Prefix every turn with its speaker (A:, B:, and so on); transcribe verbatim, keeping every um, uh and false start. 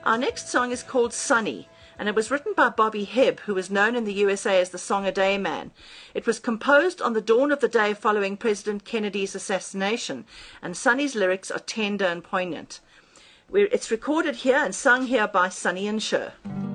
A: Our next song is called Sunny, and it was written by Bobby Hebb, who was known in the U S A as the Song a Day Man. It was composed on the dawn of the day following President Kennedy's assassination, and Sunny's lyrics are tender and poignant. It's recorded here and sung here by Sonny and Cher.